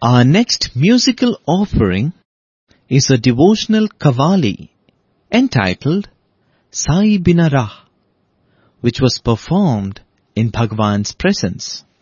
Our next musical offering is a devotional Qawwali entitled Sai Bina Rah, which was performed in Bhagwan's presence.